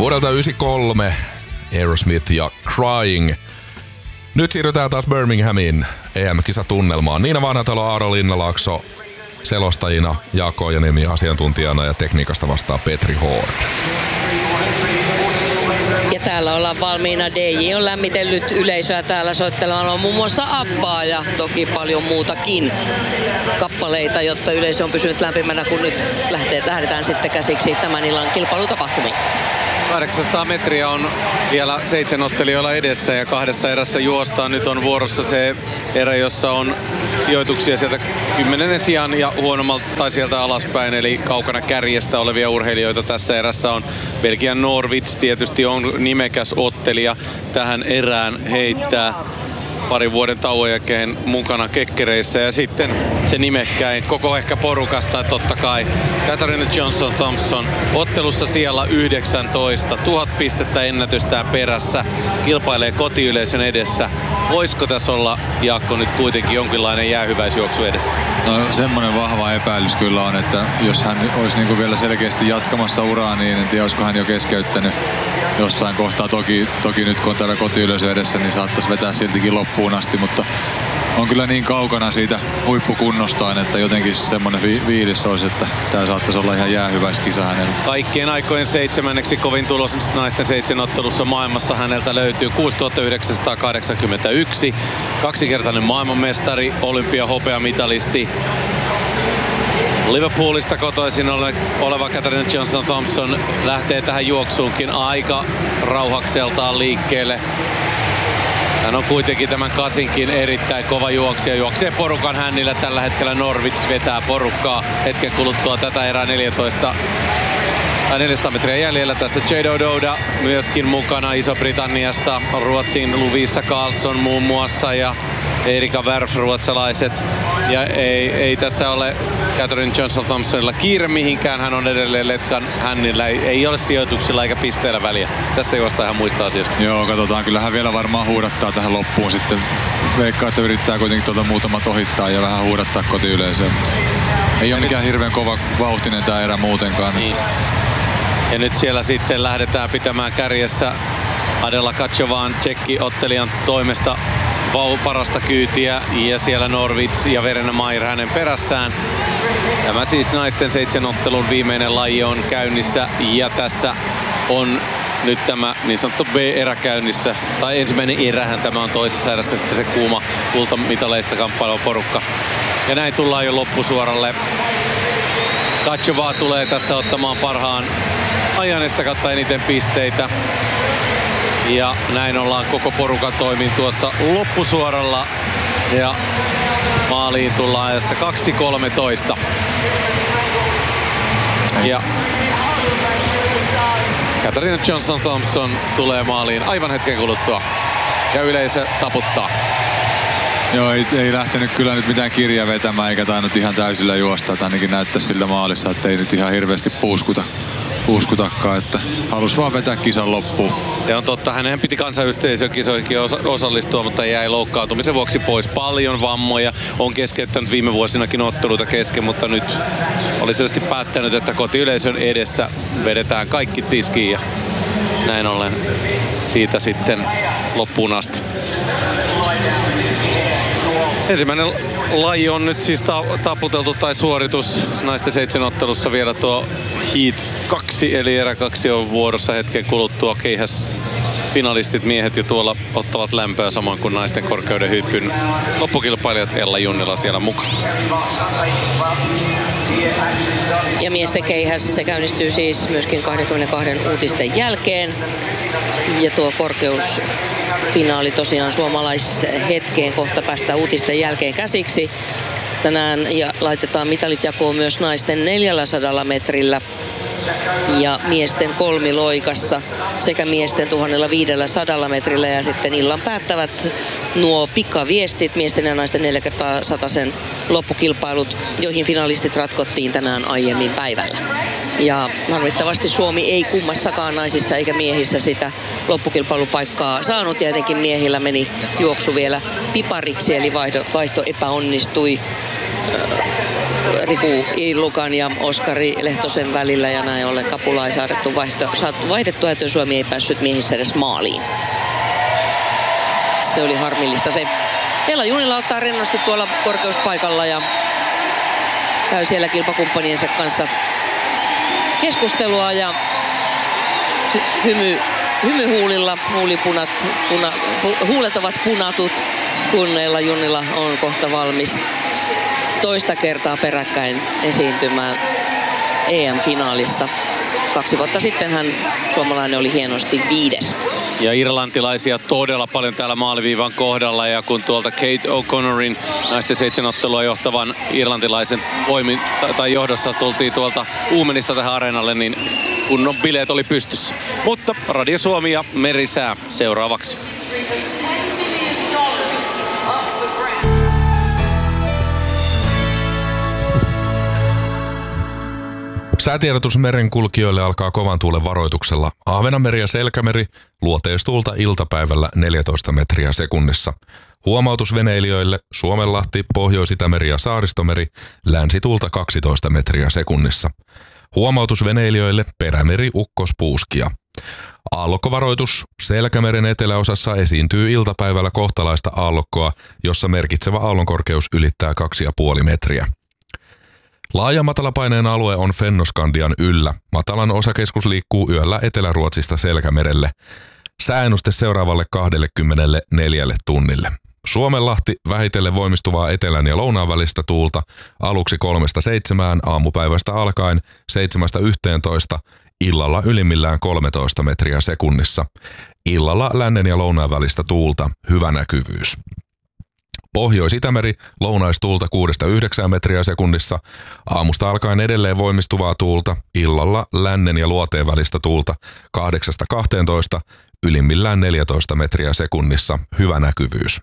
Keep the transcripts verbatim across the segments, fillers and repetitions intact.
vuodelta yhdeksänkymmentäkolme Aerosmith ja Crying. Nyt siirrytään taas Birminghamiin E M-kisatunnelmaan. Niina Vanhatalo, Aaro Linnalaakso selostajina, Jaakko Ojaniemi asiantuntijana ja tekniikasta vastaa Petri Hoard. Ja täällä ollaan valmiina. D J on lämmitellyt yleisöä täällä soittelemaan muun muassa Abbaa ja toki paljon muutakin kappaleita, jotta yleisö on pysynyt lämpimänä, kun nyt lähtee, lähdetään sitten käsiksi tämän illan kilpailutapahtumiin. kahdeksansataa metriä on vielä seitsemän ottelijoilla edessä ja kahdessa erässä juostaan. Nyt on vuorossa se erä, jossa on sijoituksia sieltä kymmenennen sijaan ja huonommalta tai sieltä alaspäin, eli kaukana kärjestä olevia urheilijoita tässä erässä on. Belgian Norwitz tietysti on nimekäs ottelija tähän erään heittää. Parin vuoden tauon jälkeen mukana kekkereissä ja sitten se nimekkäin koko ehkä porukasta totta kai Katharina Johnson-Thompson ottelussa siellä yhdeksäntoista, tuhat pistettä ennätystään perässä, kilpailee kotiyleisön edessä. Voisiko tässä olla, Jaakko, nyt kuitenkin jonkinlainen jäähyväisjuoksu edessä? No semmoinen vahva epäilys kyllä on, että jos hän olisi niin kuin vielä selkeästi jatkamassa uraa, niin en tiedä, olisiko hän jo keskeyttänyt jossain kohtaa. Toki, toki nyt kun on täällä kotiyleisö edessä, niin saattaisi vetää siltikin loppuun asti, mutta on kyllä niin kaukana siitä huippukunnostaan, että jotenkin semmoinen fi- fiilis olisi, että tämä saattaisi olla ihan jäähyväiskisa hänellä. Kaikkien aikojen seitsemänneksi kovin tulos naisten seitsemänottelussa maailmassa häneltä löytyy kuusituhatta yhdeksänsataakahdeksankymmentäyksi. Kaksikertainen maailmanmestari, olympiahopeamitalisti. Liverpoolista kotoisin oleva Katharina Johnson-Thompson lähtee tähän juoksuunkin aika rauhakseltaan liikkeelle. Hän on kuitenkin tämän kasinkin erittäin kova juoksija. Juoksee porukan hännillä tällä hetkellä. Norwitz vetää porukkaa hetken kuluttua tätä erää neljätoista. neljäsataa metriä jäljellä. Tässä Jado Douda myöskin mukana Iso-Britanniasta. Ruotsin Lovisa Karlsson muun muassa ja Erika Wärf, ruotsalaiset. Ja ei, ei tässä ole Katharina Johnson-Thompsonilla kiire mihinkään. Hän on edelleen letkan hännillä. Ei, ei ole sijoituksilla eikä pisteellä väliä. Tässä juostaa ihan muista asioista. Joo, katsotaan. Kyllähän vielä varmaan huudattaa tähän loppuun sitten. Veikkaa, että yrittää kuitenkin tuota muutamat ohittaa ja vähän huudattaa kotiyleisöön. Ei ja ole mikään nyt hirveän kova vauhtinen tää erä muutenkaan. Niin. Ja nyt siellä sitten lähdetään pitämään kärjessä Adela Kachovaan tsekki-ottelijan toimesta parasta kyytiä ja siellä Norwitz ja Verena Mayer hänen perässään. Tämä siis naisten seitsemänottelun viimeinen laji on käynnissä ja tässä on nyt tämä niin sanottu B-erä käynnissä. Tai ensimmäinen erähän tämä on toisessa erässä sitten se kuuma kultamitaleista kamppaileva porukka. Ja näin tullaan jo loppusuoralle. Kachovaa tulee tästä ottamaan parhaan ajan, sitä kautta eniten pisteitä. Ja näin ollaan koko porukan toimin tuossa loppusuoralla. Ja maaliin tullaan ajassa kaksi kolmetoista. Ja Katharina Johnson-Thompson tulee maaliin aivan hetken kuluttua. Ja yleisö taputtaa. Joo, ei, ei lähtenyt kyllä nyt mitään kirjaa vetämään eikä tainnut ihan täysillä juosta. Että ainakin näyttäisi siltä maalissa, että ei nyt ihan hirveästi puuskuta. Puuskutakaan, että halusi vaan vetää kisan loppuun. Se on totta. Hänen piti kansayhteisön kisoihinkin osa- osallistua, mutta jäi loukkaantumisen vuoksi pois. Paljon vammoja. On keskeyttänyt viime vuosinakin otteluita kesken, mutta nyt oli selvästi päättänyt, että kotiyleisön edessä vedetään kaikki tiskiin ja näin ollen siitä sitten loppuun asti. Ensimmäinen laji on nyt siis ta- taputeltu tai suoritus naisten seitsemänottelussa vielä tuo Heat kaksi, eli erä kaksi on vuorossa hetken kuluttua. Keihäs finalistit miehet jo tuolla ottavat lämpöä samoin kuin naisten korkeuden hyppyn loppukilpailijat Ella Junnila siellä mukaan. Ja miesten keihäs se käynnistyy siis myöskin kaksikymmentäkaksi uutisten jälkeen. Ja tuo korkeusfinaali tosiaan suomalaishetkeen kohta päästään uutisten jälkeen käsiksi tänään. Ja laitetaan mitalit jakoon myös naisten neljäsataa metrillä ja miesten kolmiloikassa sekä miesten tuhatviisisataa metrillä ja sitten illan päättävät nuo pikaviestit miesten ja naisten neljä kertaa satasen loppukilpailut, joihin finalistit ratkottiin tänään aiemmin päivällä. Ja harmittavasti Suomi ei kummassakaan naisissa eikä miehissä sitä loppukilpailupaikkaa saanut ja etenkin miehillä meni juoksu vielä pipariksi eli vaihto, vaihto epäonnistui. Riku Illukan ja Oskari Lehtosen välillä ja näin ollen kapula ei saadettu vaihto, saatu vaihdettua, että Suomi ei päässyt miehissä edes maaliin. Se oli harmillista se. Ella Junila ottaa rennosti tuolla korkeuspaikalla ja käy siellä kilpakumppaniensa kanssa keskustelua ja hy- hymy, hymyhuulilla huulipunat, puna, hu, huulet ovat punatut, kun Ella Junila on kohta valmis toista kertaa peräkkäin esiintymään E M-finaalissa. Kaksi vuotta sitten hän suomalainen oli hienosti viides. Ja irlantilaisia todella paljon täällä maaliviivan kohdalla. Ja kun tuolta Kate O'Connorin naisten seitsemänottelua johtavan irlantilaisen voimin tai johdossa tultiin tuolta Uumenista tähän areenalle, niin kunnon bileet oli pystyssä. Mutta Radio Suomi ja Merisää seuraavaksi. Säätiedotus merenkulkijoille alkaa kovan tuulen varoituksella. Ahvenanmeri ja Selkämeri luoteistuulta iltapäivällä neljätoista metriä sekunnissa. Huomautus veneilijöille Suomenlahti, Pohjois-Itämeri ja Saaristomeri länsituulta kaksitoista metriä sekunnissa. Huomautus veneilijöille Perämeri, Ukkospuuskia. Aallokkovaroitus Selkämeren eteläosassa esiintyy iltapäivällä kohtalaista aallokkoa, jossa merkitsevä aallonkorkeus ylittää kaksi pilkku viisi metriä. Laaja matalapaineen alue on Fennoskandian yllä. Matalan osakeskus liikkuu yöllä Etelä-Ruotsista Selkämerelle. Sääennuste seuraavalle kaksikymmentäneljä tunnille. Suomenlahti vähitellen voimistuvaa etelän ja lounaan välistä tuulta aluksi kolmesta seitsemään aamupäivästä alkaen seitsemästä yhteentoista, illalla ylimmillään kolmetoista metriä sekunnissa. Illalla lännen ja lounaan välistä tuulta, hyvä näkyvyys. Pohjois-Itämeri lounaistuulta kuudesta yhdeksään metriä sekunnissa, aamusta alkaen edelleen voimistuvaa tuulta, illalla lännen ja luoteen välistä tuulta kahdeksasta kahteentoista, ylimmillään neljätoista metriä sekunnissa, hyvä näkyvyys.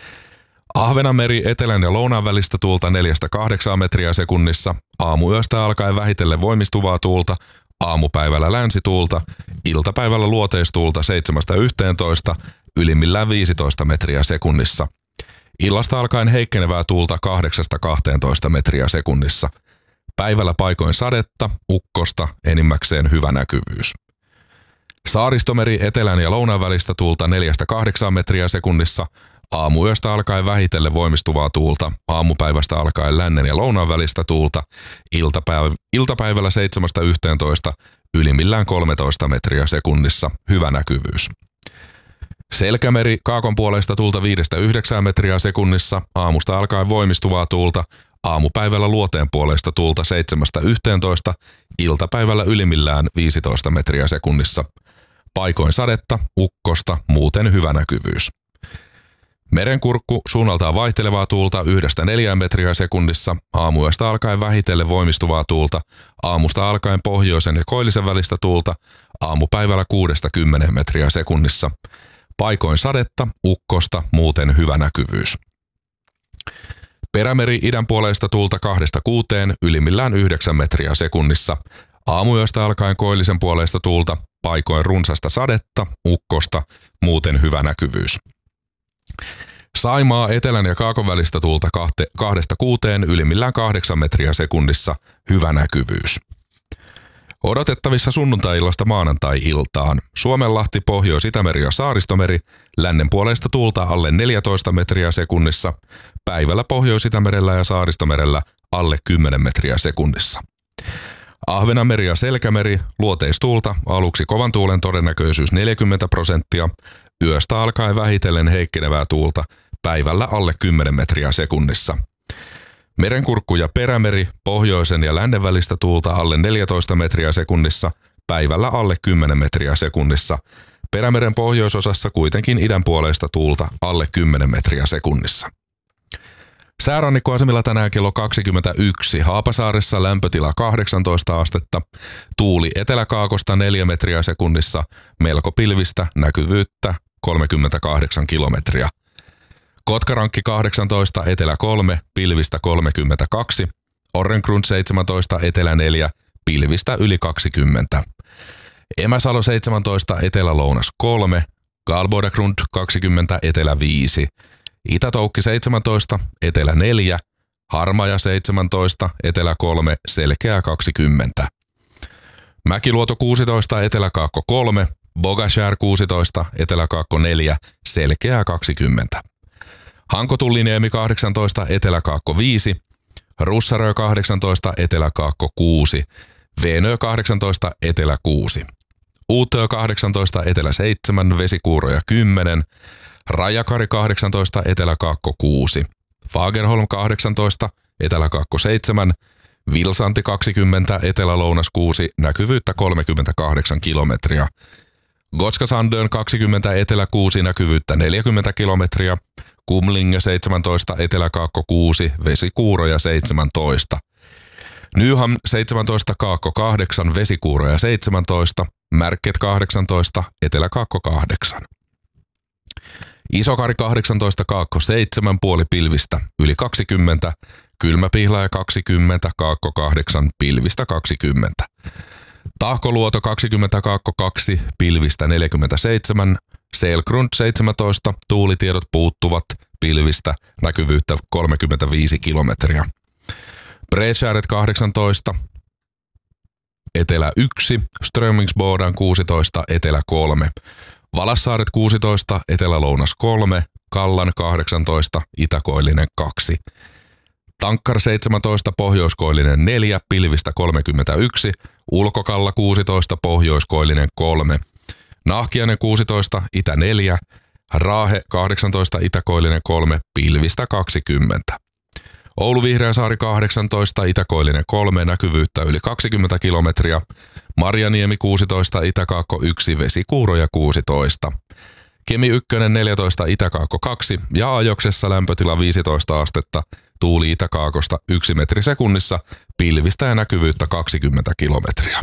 Ahvenanmeri etelän ja lounaan välistä tuulta neljästä kahdeksaan metriä sekunnissa, aamuyöstä alkaen vähitellen voimistuvaa tuulta, aamupäivällä länsituulta, iltapäivällä luoteistuulta seitsemästä yhteentoista, ylimmillään viisitoista metriä sekunnissa. Illasta alkaen heikkenevää tuulta kahdeksasta kahteentoista metriä sekunnissa. Päivällä paikoin sadetta, ukkosta, enimmäkseen hyvä näkyvyys. Saaristomeri etelän ja lounaan välistä tuulta neljästä kahdeksaan metriä sekunnissa. Aamuyöstä alkaen vähitellen voimistuvaa tuulta, aamupäivästä alkaen lännen ja lounaan välistä tuulta, iltapäiv- iltapäivällä seitsemästä yhteentoista, ylimmillään kolmetoista metriä sekunnissa, hyvä näkyvyys. Selkämeri kaakon puolesta tuulta viidestä yhdeksään metriä sekunnissa, aamusta alkaen voimistuvaa tuulta, aamupäivällä luoteen puolesta tuulta seitsemästä yhteentoista, iltapäivällä ylimmillään viisitoista metriä sekunnissa. Paikoin sadetta, ukkosta, muuten hyvä näkyvyys. Merenkurkku suunnaltaan vaihtelevaa tuulta yhdestä neljään metriä sekunnissa, aamuyöstä alkaen vähitellen voimistuvaa tuulta, aamusta alkaen pohjoisen ja koillisen välistä tuulta, aamupäivällä kuudesta kymmeneen metriä sekunnissa. Paikoin sadetta, ukkosta, muuten hyvä näkyvyys. Perämeri idän puoleista tuulta kahdesta kuuteen, ylimmillään yhdeksän metriä sekunnissa. Aamuyöstä alkaen koillisen puoleista tuulta, paikoin runsasta sadetta, ukkosta, muuten hyvä näkyvyys. Saimaa etelän ja kaakon välistä tuulta kahte, kahdesta kuuteen, ylimmillään kahdeksan metriä sekunnissa, hyvä näkyvyys. Odotettavissa sunnuntai-illasta maanantai-iltaan. Suomenlahti, Pohjois-Itämeri ja Saaristomeri, lännen puoleista tuulta alle neljätoista metriä sekunnissa, päivällä Pohjois-Itämerellä ja Saaristomerellä alle kymmenen metriä sekunnissa. Ahvenanmeri ja Selkämeri, luoteistuulta, aluksi kovan tuulen todennäköisyys neljäkymmentä prosenttia, yöstä alkaen vähitellen heikkenevää tuulta, päivällä alle kymmenen metriä sekunnissa. Merenkurkku ja Perämeri, pohjoisen ja lännen välistä tuulta alle neljätoista metriä sekunnissa, päivällä alle kymmenen metriä sekunnissa. Perämeren pohjoisosassa kuitenkin idän puoleista tuulta alle kymmenen metriä sekunnissa. Säärannikkoasemilla tänään kello kaksikymmentäyksi. Haapasaaressa lämpötila kahdeksantoista astetta. Tuuli eteläkaakosta neljä metriä sekunnissa. Melko pilvistä, näkyvyyttä kolmekymmentäkahdeksan kilometriä. Kotkarankki kahdeksantoista, etelä kolme, pilvistä kolmekymmentäkaksi. Orrengrund seitsemäntoista, etelä neljä, pilvistä yli kaksikymmentä. Emäsalo seitsemäntoista, etelä-lounas kolme. Galbodagrund kaksikymmentä, etelä viisi. Itätoukki seitsemäntoista, etelä neljä. Harmaja seitsemäntoista, Etelä kolme, Selkeä kaksikymmentä. Mäkiluoto kuusitoista, Eteläkaakko kolme, Bogashär kuusitoista, Eteläkaakko neljä, Selkeä kaksikymmentä. Hankotuliniemi kahdeksantoista, Eteläkaakko viisi, Russarö kahdeksantoista, Eteläkaakko kuusi, Veenö kahdeksantoista, Etelä kuusi. Uutö kahdeksantoista, Etelä seitsemän, Vesikuuroja kymmenen, Rajakari kahdeksantoista, Eteläkaakko kuusi, Fagerholm kahdeksantoista, Eteläkaakko seitsemän, Vilsanti kaksikymmentä, Etelä-Lounas kuusi, näkyvyyttä kolmekymmentäkahdeksan kilometriä. Gotska Sandön kaksikymmentä, Etelä kuusi, näkyvyyttä neljäkymmentä kilometriä. Kumlinge seitsemäntoista, Eteläkaakko kuusi, Vesikuuroja seitsemäntoista. Nyham seitsemäntoista, Kaakko kahdeksan, Vesikuuroja seitsemäntoista. Märket kahdeksantoista, Eteläkaakko kahdeksan. Isokari kahdeksantoista, Kaakko seitsemän, puoli pilvistä, yli kaksikymmentä. Kylmäpihlaja kaksikymmentä, Kaakko kahdeksan, pilvistä kaksikymmentä. Tahkoluoto kaksikymmentä, Kaakko kaksi, pilvistä neljäkymmentäseitsemän. Selgrund seitsemäntoista, tuulitiedot puuttuvat, pilvistä, näkyvyyttä kolmekymmentäviisi kilometriä. Bresjäret kahdeksantoista, Etelä yksi, Strömingsbodan kuusitoista, Etelä kolme. Valassaaret kuusitoista, Etelä-Lounas kolme, Kallan kahdeksantoista, Itäkoillinen kaksi. Tankkar seitsemäntoista, Pohjoiskoillinen neljä, pilvistä kolmekymmentäyksi, Ulkokalla kuusitoista, Pohjoiskoillinen kolme. Nahkiainen kuusitoista, Itä neljä, Raahe kahdeksantoista, Itäkoillinen kolme, pilvistä kaksikymmentä. Oulu Vihreäsaari kahdeksantoista, Itäkoillinen kolme, näkyvyyttä yli kaksikymmentä kilometriä. Marjaniemi kuusitoista, Itäkaakko yksi, Vesikuuroja kuusitoista. Kemi yksi neljätoista, Itäkaakko kaksi ja Ajoksessa lämpötila viisitoista astetta, tuuli Itäkaakosta yksi metri sekunnissa, pilvistä ja näkyvyyttä kaksikymmentä kilometriä.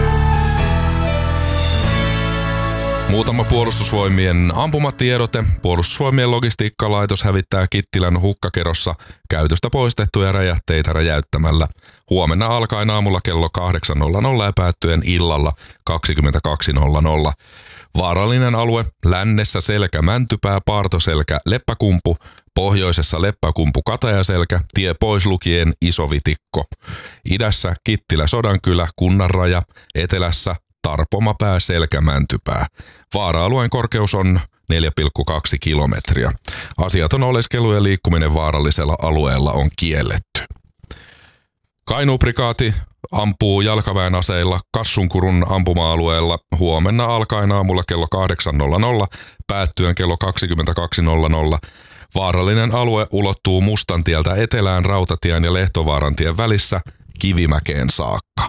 Muutama puolustusvoimien ampumatiedote. Puolustusvoimien logistiikkalaitos hävittää Kittilän hukkakerossa käytöstä poistettuja räjähteitä räjäyttämällä. Huomenna alkaen aamulla kello kahdeksan nolla nolla ja päättyen illalla kaksikymmentäkaksi nolla nolla. Vaarallinen alue lännessä Selkä, Mäntypää, Paartoselkä, Leppäkumpu, pohjoisessa Leppäkumpu, Katajaselkä, tie pois lukien Isovitikko. Idässä Kittilä, Sodankylä, Kunnanraja, etelässä Tarpomapää, Selkä, Mäntypää. Vaara-alueen korkeus on neljä pilkku kaksi kilometriä. Asiaton oleskelu ja liikkuminen vaarallisella alueella on kielletty. Kainuuprikaati ampuu jalkaväen aseilla Kassunkurun ampuma-alueella huomenna alkaen aamulla kello kahdeksan nolla nolla, päättyen kello kaksikymmentäkaksi nolla nolla. Vaarallinen alue ulottuu Mustantieltä etelään Rautatien ja Lehtovaarantien välissä Kivimäkeen saakka.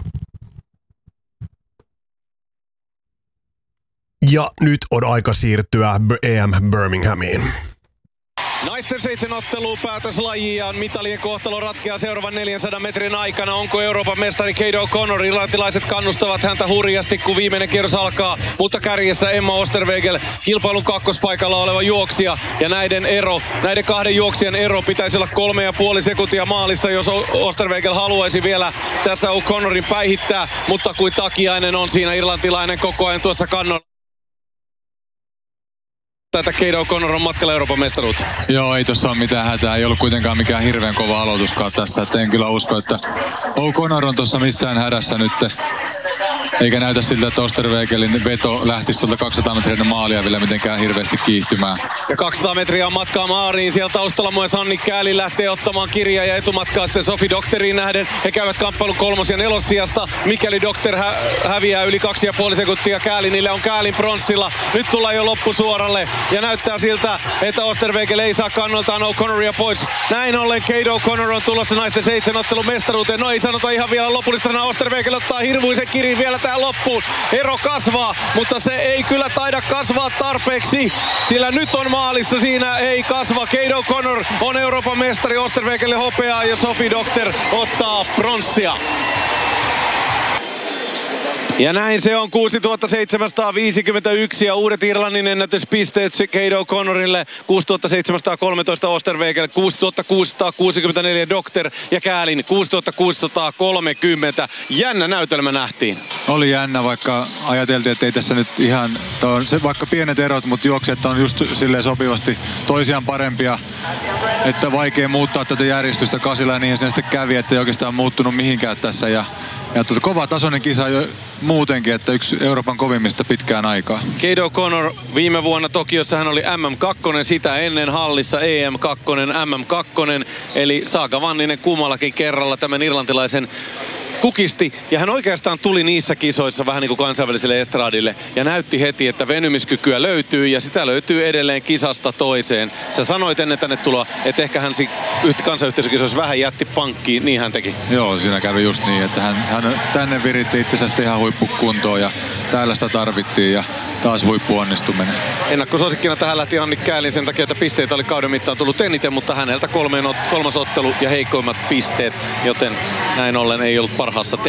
Ja nyt on aika siirtyä E M Birminghamiin. Naisten seitsemän ottelua päätöslaji ja mitalien kohtalo ratkeaa seuraavan neljänsadan metrin aikana. Onko Euroopan mestari Kate O'Connor? Irlantilaiset kannustavat häntä hurjasti, kun viimeinen kierros alkaa. Mutta kärjessä Emma Oosterwegel, kilpailun kakkospaikalla oleva juoksija. Ja näiden ero, näiden kahden juoksijan ero pitäisi olla kolme ja puoli sekuntia maalissa, jos Oosterwegel haluaisi vielä tässä O'Connorin päihittää. Mutta kuin takiainen on siinä irlantilainen koko ajan tuossa kannolla. Tätä Kate O'Connor on matkalla Euroopan mestaruuteen. Joo, ei tossa ole mitään hätää. Ei ollut kuitenkaan mikään hirveän kova aloituskaan tässä. Että en kyllä usko, että O'Connor on tuossa missään hädässä nyt. Eikä näytä siltä, että Oosterwegelin veto lähtisi tuolta kaksisataa metrin maalia vielä mitenkään hirveästi kiihtymään. Ja kaksisataa metriä on matkaa maaliin. Siellä taustalla myös Anni Kääli lähtee ottamaan kirjaa ja etumatkaa sitten Sofi Dokteriin nähden. He käyvät kamppailun kolmos- ja nelossijasta. Mikäli Dokter hä- häviää yli kaksi ja puoli sekuntia Kääli, niille on Käälin pronssilla. Nyt tullaan jo loppusuoralle. Ja näyttää siltä, että Oosterwegel ei saa kannoltaan O'Connoria pois. Näin ollen Kate O'Connor on tulossa naisten seitsemän ottelun mestaruuteen. No ei sanota ihan vielä lopullista. Oosterwegel ottaa hirvuisen kirin vielä tähän loppuun. Ero kasvaa, mutta se ei kyllä taida kasvaa tarpeeksi. Sillä nyt on maalissa, siinä ei kasva. Kate O'Connor on Euroopan mestari. Oosterwegel hopeaa ja Sofi Dokter ottaa pronssia. Ja näin se on kuusituhatta seitsemänsataaviisikymmentäyksi ja uudet Irlannin ennätyspisteet Cade O'Connorille, kuusituhatta seitsemänsataakolmetoista Osterwegelle, kuusituhatta kuusisataakuusikymmentäneljä Dokter ja Käälin kuusituhatta kuusisataakolmekymmentä. Jännä näytelmä nähtiin. Oli jännä, vaikka ajateltiin, että ei tässä nyt ihan, on se, vaikka pienet erot, mutta juokset on just silleen sopivasti toisiaan parempia, että vaikea muuttaa tätä järjestystä Kasilla ja niihin sen sitten kävi, että ei oikeastaan muuttunut mihinkään tässä ja Ja tuota, kova tasoinen kisa jo muutenkin, että yksi Euroopan kovimmista pitkään aikaa. Cade O'Connor viime vuonna Tokiossa hän oli M M kaksi, sitä ennen hallissa E M kaksi, M M kaksi, eli Saga Vanninen kummallakin kerralla tämän irlantilaisen kukisti. Ja hän oikeastaan tuli niissä kisoissa vähän niin kuin kansainväliselle estradille ja näytti heti, että venymiskykyä löytyy ja sitä löytyy edelleen kisasta toiseen. Sä sanoit ennen tänne tuloa, että ehkä hän kansanyhteisökisoissa vähän jätti pankkiin, niin hän teki. Joo, siinä kävi just niin, että hän, hän tänne viritti itsensä ihan huippukuntoon ja täällä sitä tarvittiin ja taas huippuonnistuminen. Ennakkosuosikkina tähän lähti Annik Käälin sen takia, että pisteitä oli kauden mittaan tullut eniten, mutta häneltä kolmeen, kolmas ottelu ja heikoimmat pisteet, joten näin ollen ei ollut parhaassa